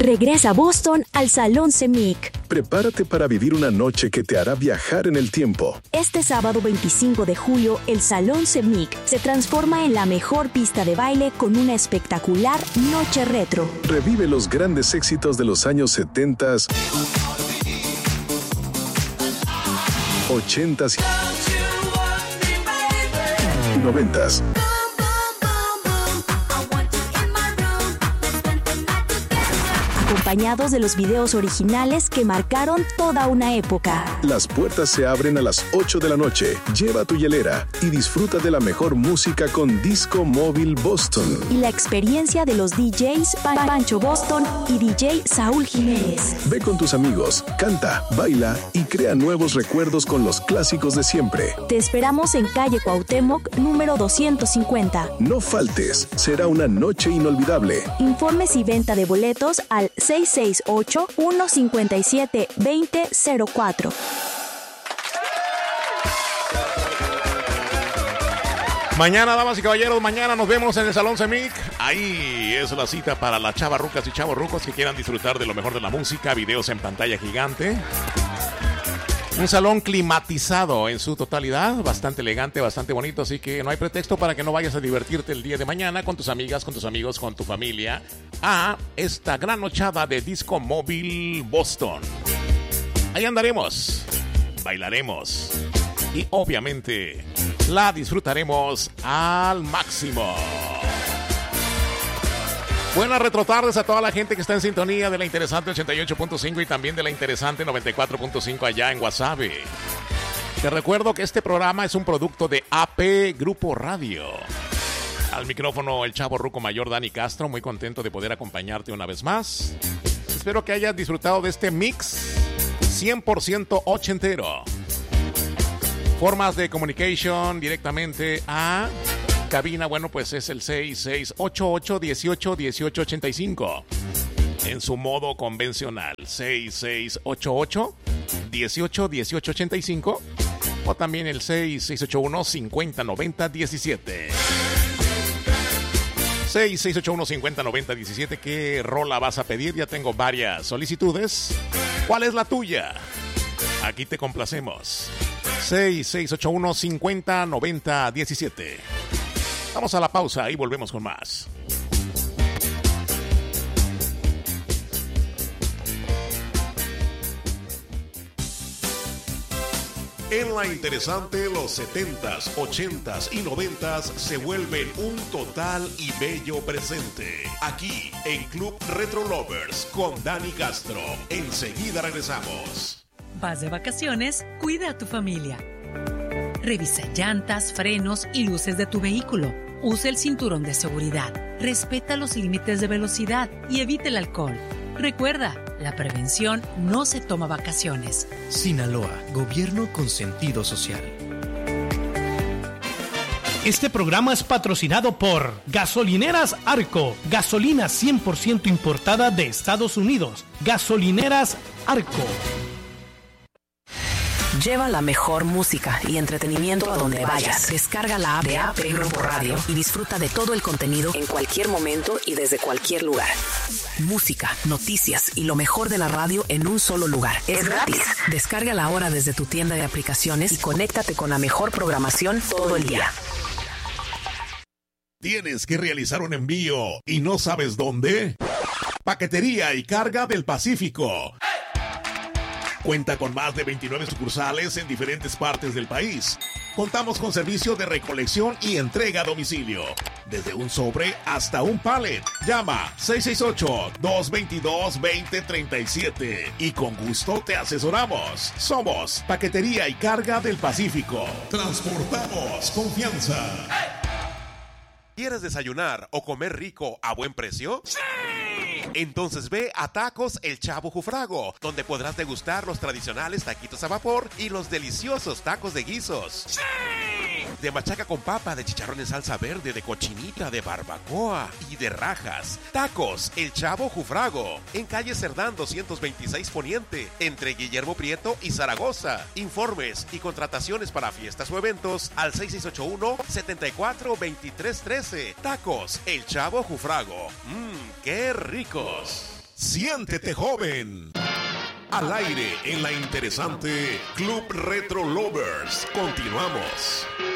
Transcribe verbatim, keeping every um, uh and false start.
Regresa Boston al Salón CEMIC. Prepárate para vivir una noche que te hará viajar en el tiempo. Este sábado veinticinco de julio, el Salón CEMIC se transforma en la mejor pista de baile con una espectacular noche retro. Revive los grandes éxitos de los años setentas, ochentas y noventas. Acompañados de los videos originales que marcaron toda una época. Las puertas se abren a las ocho de la noche. Lleva tu hielera y disfruta de la mejor música con Disco Móvil Boston. Y la experiencia de los D Js Pa- Pancho Boston y D J Saúl Jiménez. Ve con tus amigos, canta, baila y crea nuevos recuerdos con los clásicos de siempre. Te esperamos en calle Cuauhtémoc, número doscientos cincuenta. No faltes, será una noche inolvidable. Informes y venta de boletos al seis seis ocho, uno cinco siete, dos cero cero cuatro. Mañana, damas y caballeros, mañana nos vemos en el Salón CEMIC. Ahí es la cita para las chavarrucas y chavorrucos que quieran disfrutar de lo mejor de la música, videos en pantalla gigante. Un salón climatizado en su totalidad, bastante elegante, bastante bonito, así que no hay pretexto para que no vayas a divertirte el día de mañana con tus amigas, con tus amigos, con tu familia a esta gran nochada de Disco Móvil Boston. Ahí andaremos, bailaremos y obviamente la disfrutaremos al máximo. Buenas retrotardes a toda la gente que está en sintonía de la interesante ochenta y ocho punto cinco y también de la interesante noventa y cuatro punto cinco allá en Guasave. Te recuerdo que este programa es un producto de A P Grupo Radio. Al micrófono el chavo ruco mayor Dani Castro, muy contento de poder acompañarte una vez más. Espero que hayas disfrutado de este mix cien por ciento ochentero. Formas de comunication directamente a cabina, bueno, pues es el seis seis ocho ocho, dieciocho, dieciocho ochenta y cinco. En su modo convencional, seis seis ocho ocho, dieciocho, dieciocho ochenta y cinco. O también el seis seis ocho uno, cincuenta, noventa, diecisiete. seis seis ocho uno, cincuenta, noventa, diecisiete. ¿Qué rola vas a pedir? Ya tengo varias solicitudes. ¿Cuál es la tuya? Aquí te complacemos. seis seis ocho uno, cincuenta, noventa, diecisiete. Vamos a la pausa y volvemos con más. En la interesante, los setentas, ochentas y noventas se vuelven un total y bello presente. Aquí en Club Retro Lovers con Dani Castro. Enseguida regresamos. Vas de vacaciones, cuida a tu familia. Revisa llantas, frenos y luces de tu vehículo. Usa el cinturón de seguridad. Respeta los límites de velocidad y evita el alcohol. Recuerda, la prevención no se toma vacaciones. Sinaloa, gobierno con sentido social. Este programa es patrocinado por Gasolineras Arco, gasolina cien por ciento importada de Estados Unidos. Gasolineras Arco. Lleva la mejor música y entretenimiento a donde vayas. Descarga la app de A P Grupo Radio y disfruta de todo el contenido en cualquier momento y desde cualquier lugar. Música, noticias y lo mejor de la radio en un solo lugar. Es gratis. Descárgala ahora desde tu tienda de aplicaciones y conéctate con la mejor programación todo el día. ¿Tienes que realizar un envío y no sabes dónde? Paquetería y Carga del Pacífico. Cuenta con más de veintinueve sucursales en diferentes partes del país. Contamos con servicio de recolección y entrega a domicilio. Desde un sobre hasta un pallet. Llama seis seis ocho, dos dos dos, dos cero tres siete y con gusto te asesoramos. Somos Paquetería y Carga del Pacífico. Transportamos confianza. ¿Quieres desayunar o comer rico a buen precio? ¡Sí! Entonces ve a Tacos El Chavo Jufrago, donde podrás degustar los tradicionales taquitos a vapor y los deliciosos tacos de guisos. ¡Sí! De machaca con papa, de chicharrón en salsa verde, de cochinita, de barbacoa y de rajas. Tacos El Chavo Jufrago, en calle Cerdán doscientos veintiséis Poniente, entre Guillermo Prieto y Zaragoza. Informes y contrataciones para fiestas o eventos al seis seis ocho uno, siete cuatro, dos tres uno tres. Tacos El Chavo Jufrago. Mmm, qué ricos. Siéntete joven. Al aire en la interesante Club Retro Lovers. Continuamos.